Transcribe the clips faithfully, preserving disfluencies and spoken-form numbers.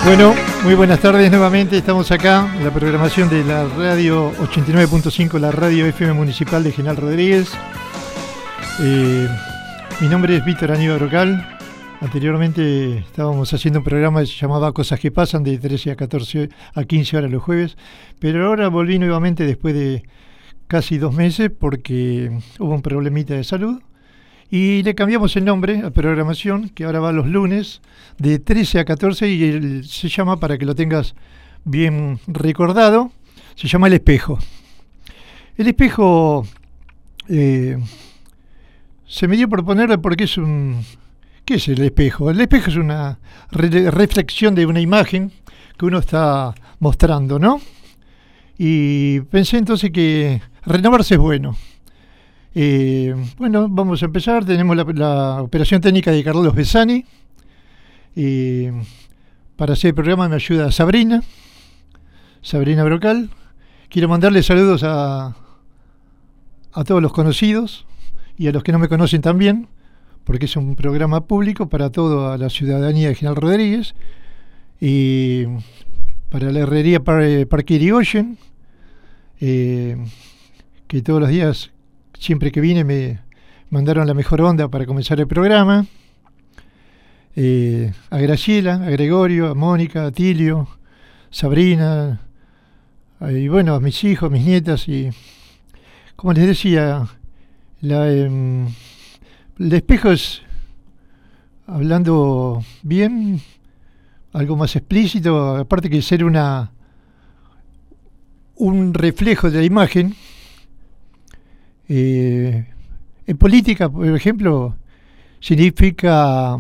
Bueno, muy buenas tardes nuevamente. Estamos acá en la programación de la radio ochenta y nueve punto cinco, la radio F M municipal de General Rodríguez. Eh, mi nombre es Víctor Aníbal Brocal. Anteriormente estábamos haciendo un programa que se llamaba Cosas que Pasan, de trece a catorce a quince horas los jueves, pero ahora volví nuevamente después de casi dos meses porque hubo un problemita de salud y le cambiamos el nombre a programación, que ahora va los lunes de trece a catorce, y el, se llama, para que lo tengas bien recordado, se llama El Espejo. El Espejo eh, se me dio por ponerle porque es un... ¿Qué es el espejo? El espejo es una re reflexión de una imagen que uno está mostrando, ¿no? Y pensé entonces que renovarse es bueno. Eh, bueno, vamos a empezar. Tenemos la, la operación técnica de Carlos Besani. Eh, para hacer el programa me ayuda Sabrina, Sabrina Brocal. Quiero mandarle saludos a, a todos los conocidos y a los que no me conocen también, porque es un programa público para toda la ciudadanía de General Rodríguez, y para la herrería Parque Irigoyen, eh, que todos los días, siempre que vine, me mandaron la mejor onda para comenzar el programa, eh, a Graciela, a Gregorio, a Mónica, a Tilio, Sabrina, y bueno, a mis hijos, mis nietas, y como les decía, la... Eh, el espejo es, hablando bien, algo más explícito, aparte que ser una un reflejo de la imagen. Eh, en política, por ejemplo, significa,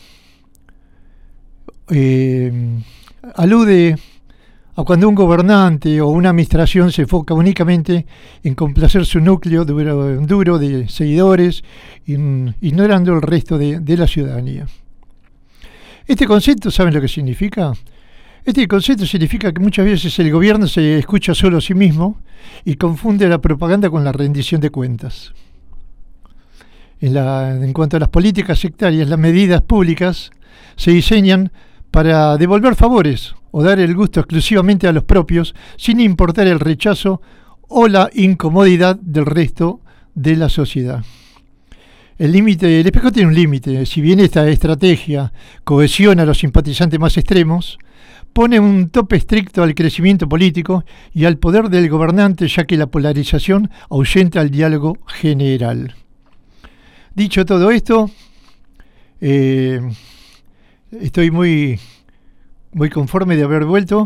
eh, alude a cuando un gobernante o una administración se enfoca únicamente en complacer su núcleo duro, duro de seguidores, in, ignorando el resto de, de la ciudadanía. Este concepto, ¿saben lo que significa? Este concepto significa que muchas veces el gobierno se escucha solo a sí mismo y confunde la propaganda con la rendición de cuentas. En, la, en cuanto a las políticas sectarias, las medidas públicas se diseñan para devolver favores o dar el gusto exclusivamente a los propios, sin importar el rechazo o la incomodidad del resto de la sociedad. El límite, el espejo tiene un límite. Si bien esta estrategia cohesiona a los simpatizantes más extremos, pone un tope estricto al crecimiento político y al poder del gobernante, ya que la polarización ahuyenta el diálogo general. Dicho todo esto, eh, estoy muy... muy conforme de haber vuelto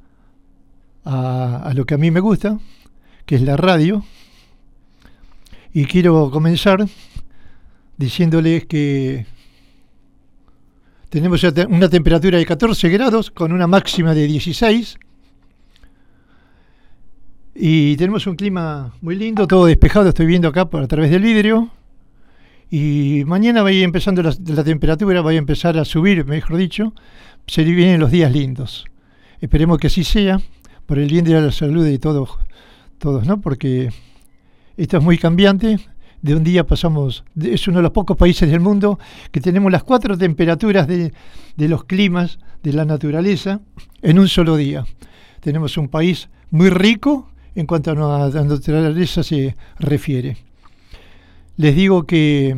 a, a lo que a mí me gusta, que es la radio, y quiero comenzar diciéndoles que tenemos una temperatura de catorce grados con una máxima de dieciséis, y tenemos un clima muy lindo, todo despejado, estoy viendo acá por, a través del vidrio, y mañana va a ir empezando la, la temperatura, va a empezar a subir, mejor dicho. Se vienen los días lindos. Esperemos que así sea, por el bien de la salud de todos, todos, ¿no? Porque esto es muy cambiante. De un día pasamos, es uno de los pocos países del mundo que tenemos las cuatro temperaturas de, de los climas de la naturaleza en un solo día. Tenemos un país muy rico en cuanto a la naturaleza se refiere. Les digo que